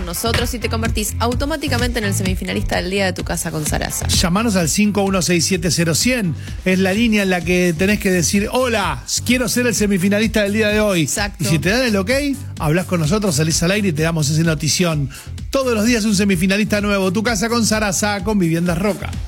nosotros y te convertís automáticamente en el semifinalista del día de tu casa con Sarasa. Llamanos al 51670100. Es la línea en la que tenés que decir: hola, quiero ser el semifinalista del día de hoy. Exacto. Y si te dan el ok, hablas con nosotros, salís al aire y te damos esa notición. Todos los días un semifinalista nuevo. Tu casa con Sarasa, con Viviendas Roca.